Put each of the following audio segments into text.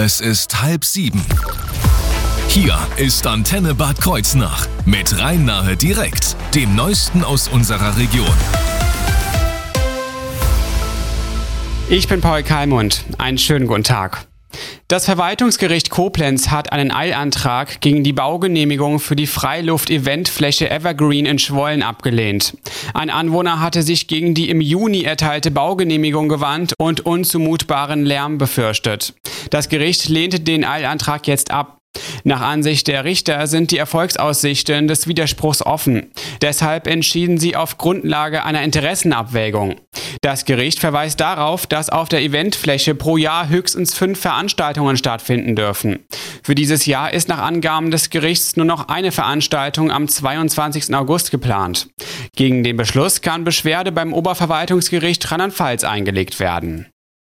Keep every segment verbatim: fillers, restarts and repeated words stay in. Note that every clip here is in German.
Es ist halb sieben. Hier ist Antenne Bad Kreuznach mit Rhein-Nahe direkt, dem Neuesten aus unserer Region. Ich bin Paul Kalmund. Einen schönen guten Tag. Das Verwaltungsgericht Koblenz hat einen Eilantrag gegen die Baugenehmigung für die Freiluft-Eventfläche Evergreen in Schwollen abgelehnt. Ein Anwohner hatte sich gegen die im Juni erteilte Baugenehmigung gewandt und unzumutbaren Lärm befürchtet. Das Gericht lehnte den Eilantrag jetzt ab. Nach Ansicht der Richter sind die Erfolgsaussichten des Widerspruchs offen. Deshalb entschieden sie auf Grundlage einer Interessenabwägung. Das Gericht verweist darauf, dass auf der Eventfläche pro Jahr höchstens fünf Veranstaltungen stattfinden dürfen. Für dieses Jahr ist nach Angaben des Gerichts nur noch eine Veranstaltung am zweiundzwanzigsten August geplant. Gegen den Beschluss kann Beschwerde beim Oberverwaltungsgericht Rheinland-Pfalz eingelegt werden.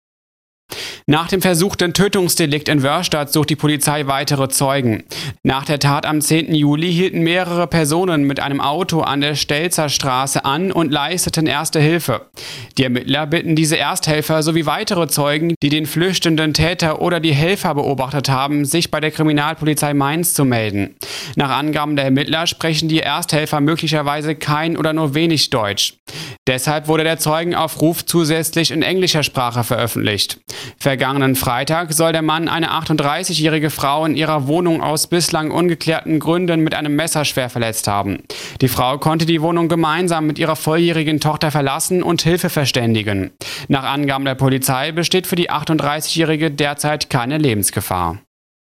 Nach dem versuchten Tötungsdelikt in Wörstadt sucht die Polizei weitere Zeugen. Nach der Tat am zehnten Juli hielten mehrere Personen mit einem Auto an der Stelzer Straße an und leisteten Erste Hilfe. Die Ermittler bitten diese Ersthelfer sowie weitere Zeugen, die den flüchtenden Täter oder die Helfer beobachtet haben, sich bei der Kriminalpolizei Mainz zu melden. Nach Angaben der Ermittler sprechen die Ersthelfer möglicherweise kein oder nur wenig Deutsch. Deshalb wurde der Zeugenaufruf zusätzlich in englischer Sprache veröffentlicht. Vergangenen Freitag soll der Mann eine achtunddreißigjährige Frau in ihrer Wohnung aus bislang ungeklärten Gründen mit einem Messer schwer verletzt haben. Die Frau konnte die Wohnung gemeinsam mit ihrer volljährigen Tochter verlassen und Hilfe verständigen. Nach Angaben der Polizei besteht für die achtunddreißigjährige derzeit keine Lebensgefahr.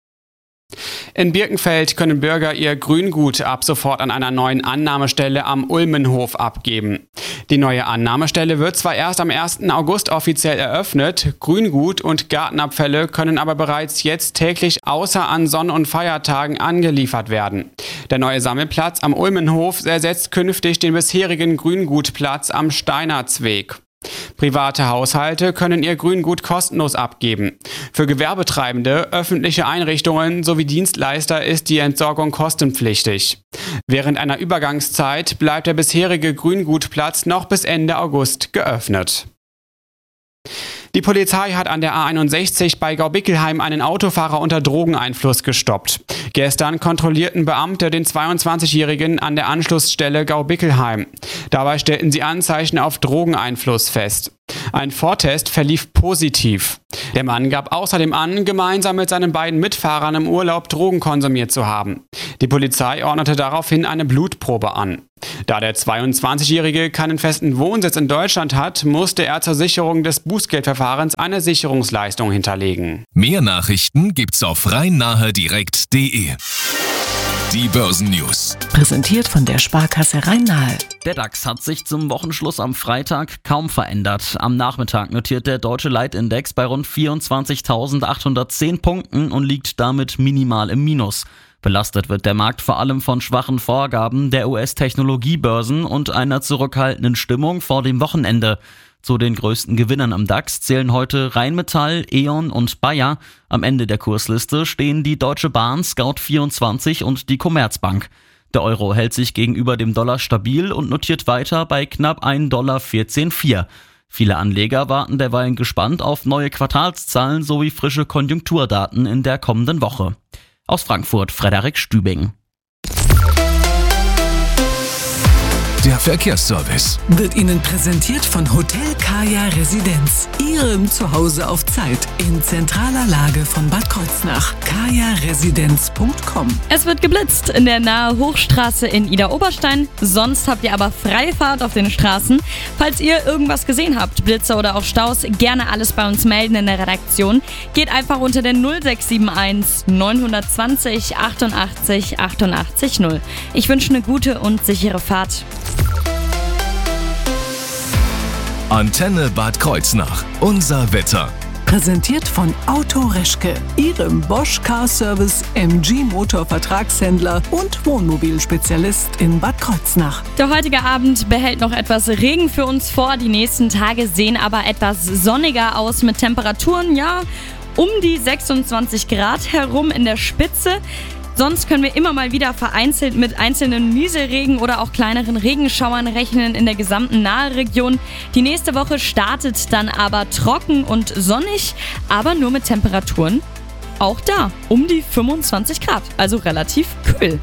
In Birkenfeld können Bürger ihr Grüngut ab sofort an einer neuen Annahmestelle am Ulmenhof abgeben. Die neue Annahmestelle wird zwar erst am ersten August offiziell eröffnet, Grüngut und Gartenabfälle können aber bereits jetzt täglich außer an Sonn- und Feiertagen angeliefert werden. Der neue Sammelplatz am Ulmenhof ersetzt künftig den bisherigen Grüngutplatz am Steinertsweg. Private Haushalte können ihr Grüngut kostenlos abgeben. Für Gewerbetreibende, öffentliche Einrichtungen sowie Dienstleister ist die Entsorgung kostenpflichtig. Während einer Übergangszeit bleibt der bisherige Grüngutplatz noch bis Ende August geöffnet. Die Polizei hat an der A einundsechzig bei Gaubickelheim einen Autofahrer unter Drogeneinfluss gestoppt. Gestern kontrollierten Beamte den zweiundzwanzigjährigen an der Anschlussstelle Gaubickelheim. Dabei stellten sie Anzeichen auf Drogeneinfluss fest. Ein Vortest verlief positiv. Der Mann gab außerdem an, gemeinsam mit seinen beiden Mitfahrern im Urlaub Drogen konsumiert zu haben. Die Polizei ordnete daraufhin eine Blutprobe an. Da der zweiundzwanzigjährige keinen festen Wohnsitz in Deutschland hat, musste er zur Sicherung des Bußgeldverfahrens eine Sicherungsleistung hinterlegen. Mehr Nachrichten gibt's auf rhein-nahe direkt punkt de. Die Börsennews. Präsentiert von der Sparkasse Rhein-Nahe. Der DAX hat sich zum Wochenschluss am Freitag kaum verändert. Am Nachmittag notiert der deutsche Leitindex bei rund vierundzwanzigtausendachthundertzehn Punkten und liegt damit minimal im Minus. Belastet wird der Markt vor allem von schwachen Vorgaben der U S-Technologiebörsen und einer zurückhaltenden Stimmung vor dem Wochenende. Zu den größten Gewinnern am DAX zählen heute Rheinmetall, E.ON und Bayer. Am Ende der Kursliste stehen die Deutsche Bahn, Scout vierundzwanzig und die Commerzbank. Der Euro hält sich gegenüber dem Dollar stabil und notiert weiter bei knapp ein Dollar vierzehn Komma vier. Viele Anleger warten derweil gespannt auf neue Quartalszahlen sowie frische Konjunkturdaten in der kommenden Woche. Aus Frankfurt, Frederik Stübing. Der Verkehrsservice Wird Ihnen präsentiert von Hotel Kaya Residenz. Ihrem Zuhause auf Zeit. In zentraler Lage von Bad Kreuznach. kaya residenz punkt com. Es wird geblitzt in der nahe Hochstraße in Idar-Oberstein. Sonst habt ihr aber freie Fahrt auf den Straßen. Falls ihr irgendwas gesehen habt, Blitze oder auch Staus, gerne alles bei uns melden in der Redaktion. Geht einfach unter der null sechs sieben eins neun zwei null achtundachtzig achtundachtzig null. Ich wünsche eine gute und sichere Fahrt. Antenne Bad Kreuznach. Unser Wetter. Präsentiert von Auto Reschke, Ihrem Bosch Car Service, M G Motor Vertragshändler und Wohnmobilspezialist in Bad Kreuznach. Der heutige Abend behält noch etwas Regen für uns vor. Die nächsten Tage sehen aber etwas sonniger aus mit Temperaturen, ja, um die sechsundzwanzig Grad herum in der Spitze. Sonst können wir immer mal wieder vereinzelt mit einzelnen Nieselregen oder auch kleineren Regenschauern rechnen in der gesamten Nahregion. Die nächste Woche startet dann aber trocken und sonnig, aber nur mit Temperaturen auch da um die fünfundzwanzig Grad, also relativ kühl.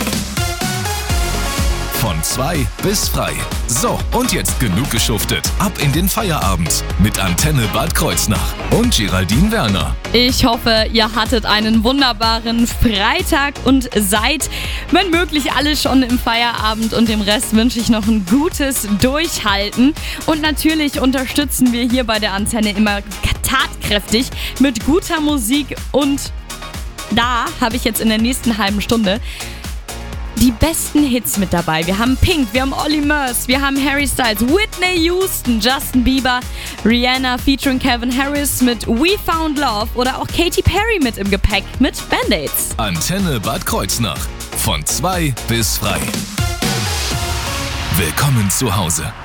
Von zwei bis frei. So, und jetzt genug geschuftet. Ab in den Feierabend mit Antenne Bad Kreuznach und Geraldine Werner. Ich hoffe, ihr hattet einen wunderbaren Freitag und seid, wenn möglich, alle schon im Feierabend. Und dem Rest wünsche ich noch ein gutes Durchhalten. Und natürlich unterstützen wir hier bei der Antenne immer tatkräftig mit guter Musik. Und da habe ich jetzt in der nächsten halben Stunde die besten Hits mit dabei. Wir haben Pink, wir haben Olly Murs, wir haben Harry Styles, Whitney Houston, Justin Bieber, Rihanna featuring Calvin Harris mit We Found Love oder auch Katy Perry mit im Gepäck mit Band-Aids. Antenne Bad Kreuznach. Von zwei bis frei. Willkommen zu Hause.